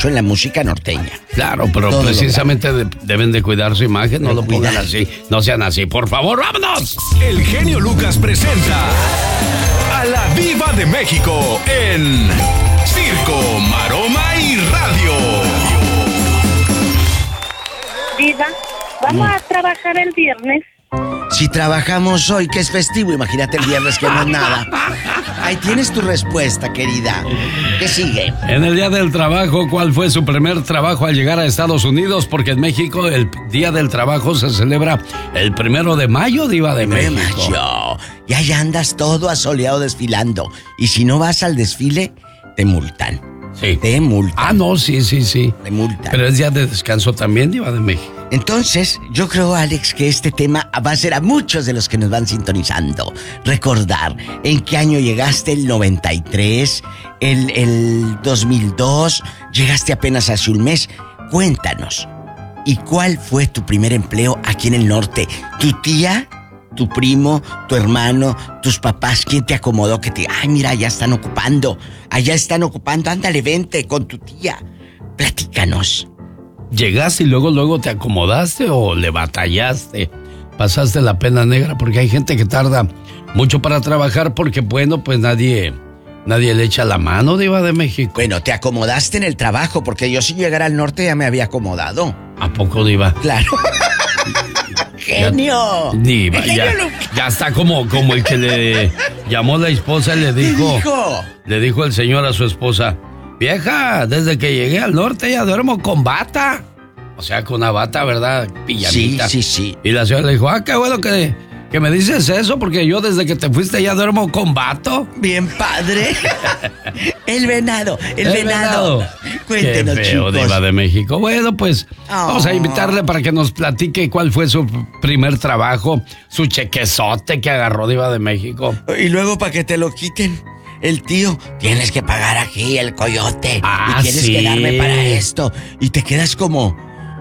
mucho en la música norteña. Claro, pero todo precisamente deben de cuidar su imagen, no lo pongan así, no sean así. Por favor, ¡vámonos! El genio Lucas presenta a la Diva de México en Circo, Maroma y Radio. Diva, ¿vamos a trabajar el viernes? Si trabajamos hoy, que es festivo, imagínate el viernes que no es nada. Ahí tienes tu respuesta, querida. ¿Qué sigue? En el Día del Trabajo, ¿cuál fue su primer trabajo al llegar a Estados Unidos? Porque en México el Día del Trabajo se celebra el 1 de mayo, Diva de México. Mayo. Y ahí andas todo asoleado desfilando. Y si no vas al desfile, te multan. Sí. Te multan. Ah, no, sí. Te multan. Pero es día de descanso también, Diva de México. Entonces, yo creo, Alex, que este tema va a ser a muchos de los que nos van sintonizando recordar en qué año llegaste, el 93, el 2002, llegaste apenas hace un mes. Cuéntanos, ¿y cuál fue tu primer empleo aquí en el norte? ¿Tu tía, tu primo, tu hermano, tus papás? ¿Quién te acomodó que te... Ay, mira, allá están ocupando, ándale, vente con tu tía. Platícanos. ¿Llegaste y luego te acomodaste o le batallaste? ¿Pasaste la pena negra? Porque hay gente que tarda mucho para trabajar porque, bueno, pues nadie le echa la mano, Diva de México. Bueno, te acomodaste en el trabajo, porque yo si llegara al norte ya me había acomodado. ¿A poco, Diva? Claro. ¡Genio! Diva, ya está como el que le llamó la esposa y le dijo... Le dijo el señor a su esposa... Vieja, desde que llegué al norte ya duermo con bata. O sea, con una bata, ¿verdad? Pijamita. Sí. Y la señora le dijo, qué bueno que me dices eso, porque yo desde que te fuiste ya duermo con vato. Bien padre. El venado. Cuéntenos, qué feo, chicos. Diva de México. Bueno, pues vamos a invitarle para que nos platique cuál fue su primer trabajo, su chequezote que agarró, Diva de México. Y luego para que te lo quiten. El tío, tienes que pagar aquí el coyote. Y tienes que darme para esto. Y te quedas como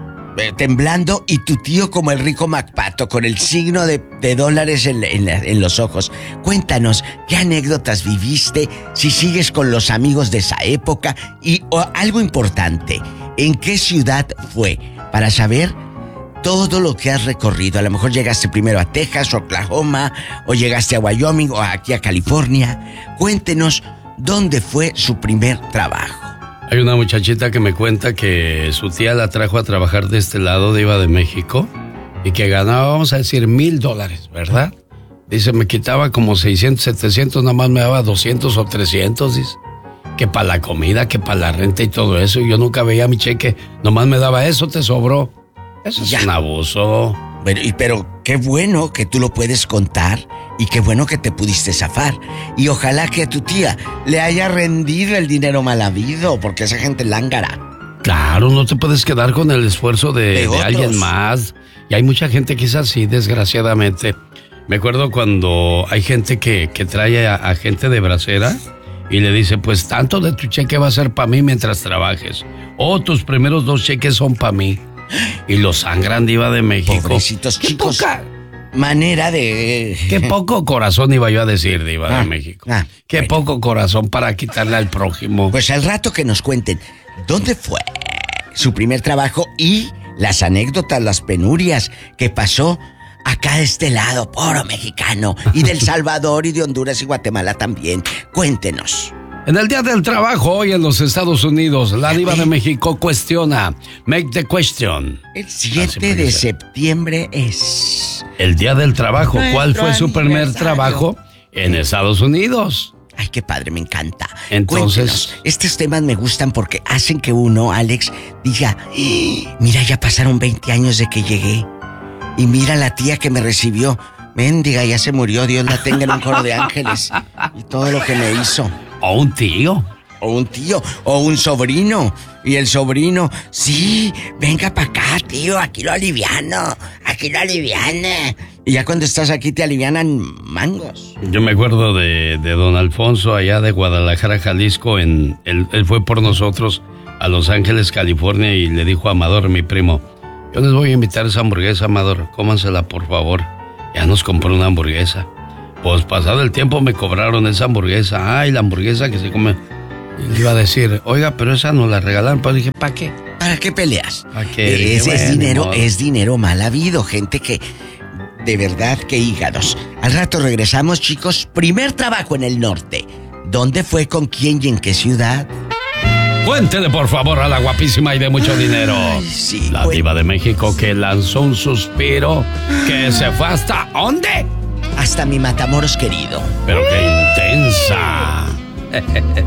temblando, y tu tío como el rico MacPato, con el signo de dólares en los ojos. Cuéntanos, ¿qué anécdotas viviste? Si sigues con los amigos de esa época. Y algo importante, ¿en qué ciudad fue? Para saber todo lo que has recorrido. A lo mejor llegaste primero a Texas, o Oklahoma, o llegaste a Wyoming, o aquí a California. Cuéntenos dónde fue su primer trabajo. Hay una muchachita que me cuenta que su tía la trajo a trabajar de este lado, Diva de México, y que ganaba, vamos a decir, $1,000, ¿verdad? Dice, me quitaba como 600, 700, nada más me daba 200 o 300, dice. Que para la comida, que para la renta y todo eso. Y yo nunca veía mi cheque, nomás me daba eso, te sobró. Eso es un abuso. Bueno, pero qué bueno que tú lo puedes contar, y qué bueno que te pudiste zafar. Y ojalá que a tu tía le haya rendido el dinero mal habido, porque esa gente lángara. Claro, no te puedes quedar con el esfuerzo de alguien más. Y hay mucha gente que es así, desgraciadamente. Me acuerdo cuando hay gente que trae a gente de bracera y le dice, pues tanto de tu cheque va a ser para mí mientras trabajes. O tus primeros 2 cheques son para mí. Y lo sangran, Diva de México. Pobrecitos chicos. Manera de... Qué poco corazón, iba yo a decir, Diva de México. Qué poco corazón para quitarle al prójimo. Pues al rato que nos cuenten dónde fue su primer trabajo y las anécdotas, las penurias que pasó acá de este lado, puro mexicano, y del Salvador y de Honduras y Guatemala también. Cuéntenos. En el Día del Trabajo, hoy en los Estados Unidos, la Diva de México cuestiona. Make the question. El 7 de septiembre es... el Día del Trabajo. ¿Cuál fue su primer trabajo en Estados Unidos? Ay, qué padre, me encanta. Entonces... cuéntenos. Estos temas me gustan porque hacen que uno, Alex, diga... mira, ya pasaron 20 años de que llegué. Y mira la tía que me recibió. Méndiga, ya se murió, Dios la tenga en un coro de ángeles. Y todo lo que me hizo. O un tío. O un tío, o un sobrino. Y el sobrino, sí, venga para acá, tío, aquí lo aliviano. Y ya cuando estás aquí te alivianan mangos. Yo me acuerdo de don Alfonso allá de Guadalajara, Jalisco. Él fue por nosotros a Los Ángeles, California, y le dijo a Amador, mi primo, yo les voy a invitar esa hamburguesa, Amador, cómansela por favor. Ya nos compró una hamburguesa. Pues pasado el tiempo me cobraron esa hamburguesa. Ay, la hamburguesa que se come. Y le iba a decir, oiga, pero esa nos la regalaron. Pues dije, ¿para qué? ¿Para qué peleas? ¿Para qué? Es dinero mal habido, gente que... De verdad, qué hígados. Al rato regresamos, chicos. Primer trabajo en el norte. ¿Dónde fue, con quién y en qué ciudad? Cuéntele, por favor, a la guapísima y de mucho dinero. Ay, sí, la diva de México que lanzó un suspiro que se fue hasta... ¿Dónde? Hasta mi Matamoros querido. Pero qué intensa.